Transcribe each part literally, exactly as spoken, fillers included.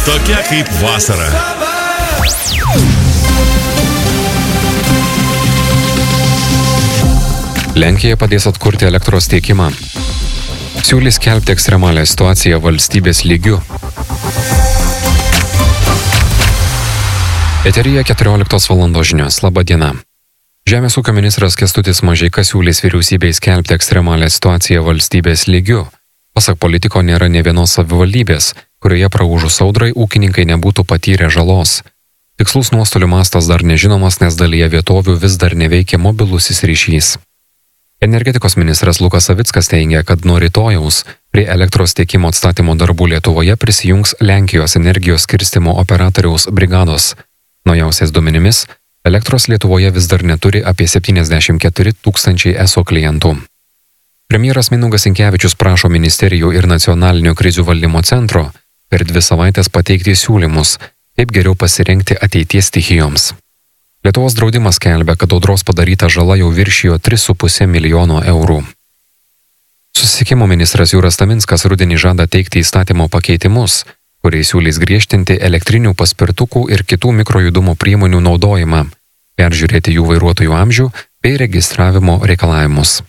tokia kaip vasara. Lenkija padės atkurti elektros tiekimą. Siūlys skelbti ekstremalią situaciją valstybės lygiu. Eteryje keturioliktos valandos žinios. Labą dieną. Žemės ūkio ministras Kęstutis Mažeika siūlys vyriausybei skelbti ekstremalią situaciją valstybės lygiu. Pasak politiko, nėra nė vienos savivaldybės, kurioje praūžus audrai ūkininkai nebūtų patyrę žalos. Tikslus nuostolių mastas dar nežinomas, nes dalyje vietovių vis dar neveikia mobilusis ryšys. Energetikos ministras Lukas Savickas teigia, kad nuo rytojaus prie elektros tiekimo atstatymo darbų Lietuvoje prisijungs Lenkijos energijos skirstymo operatoriaus brigados. Naujausiais duomenimis, elektros Lietuvoje vis dar neturi apie septyniasdešimt keturi tūkstančiai E S O klientų. Premjeras Mindaugas Sinkevičius prašo ministerijų ir nacionalinio krizių valdymo centro per dvi savaitės pateikti siūlymus, kaip geriau pasirengti ateities stichijoms. Lietuvos draudimas skelbia, kad audros padaryta žala jau viršijo tris su puse milijono eurų. Susisiekimo ministras Jūras Taminskas rudenį žada teikti įstatymo pakeitimus, kuriais siūlys griežtinti elektrinių paspirtukų ir kitų mikrojudumo priemonių naudojimą, peržiūrėti jų vairuotojų amžių bei registravimo reikalavimus.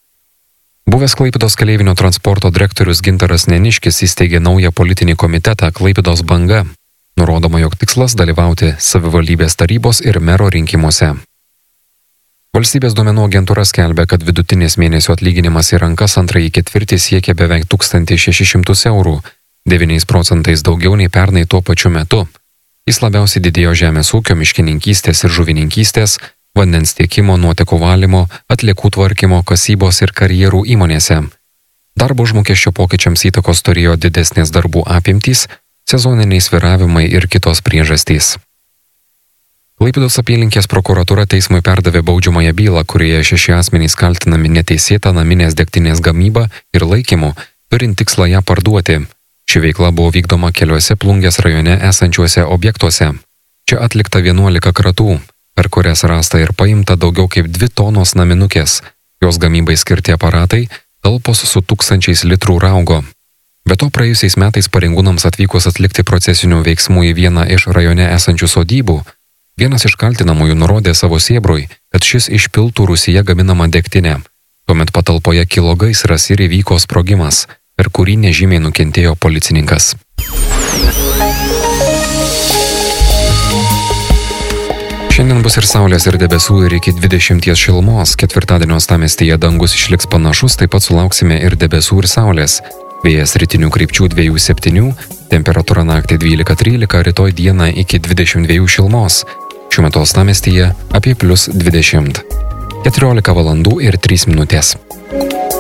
Buvęs Klaipėdos keleivinio transporto direktorius Gintaras Neniškis įsteigė naują politinį komitetą Klaipėdos banga. Nurodoma, jog tikslas dalyvauti savivaldybės tarybos ir mero rinkimuose. Valstybės duomenų agentūra skelbia, kad vidutinis mėnesio atlyginimas į rankas antrąjį ketvirtį siekia beveik tūkstantį šešis šimtus eurų, devyniais procentais daugiau nei pernai tuo pačiu metu. Jis labiausiai didėjo žemės ūkio, miškininkystės ir žuvininkystės, vandens tiekimo, nuotekų valymo, atliekų tvarkymo, kasybos ir karjerų įmonėse. Darbo užmokesčio pokyčiams įtakos turėjo didesnės darbų apimtys, sezoniniai svyravimai ir kitos priežastys. Klaipėdos apylinkės prokuratūra teismui perdavė baudžiamąją bylą, kurioje šeši asmenys kaltinami neteisėta naminės degtinės gamyba ir laikymu, turint tikslą ją parduoti. Ši veikla buvo vykdoma keliuose Plungės rajone esančiuose objektuose. Čia atlikta vienuolika kratų, per kurias rasta ir paimta daugiau kaip dvi tonos naminukės. Jos gamybai skirti aparatai talpos su tūkstančiais litrų raugo. Be to, praėjusiais metais pareigūnams atvykus atlikti procesinių veiksmų į vieną iš rajone esančių sodybų, vienas iš kaltinamųjų nurodė savo sėbrui, kad šis išpiltų rūsyje gaminamą degtinę. Tuomet patalpoje kilo gaisras ir įvyko sprogimas, per kurį nežymiai nukentėjo policininkas. Šiandien bus ir saulės ir debesų ir iki dvidešimties šilumos. Ketvirtadienio uostamiestyje dangus išliks panašus, taip pat sulauksime ir debesų ir saulės. Vėjas rytinių krypčių dviejų septynių, temperatūra naktį dvylika trylika, rytoj dieną iki dvidešimt dviejų šilumos. Šiuo metu uostamiestyje apie plius dvidešimt. keturiolika valandų ir trys minutės.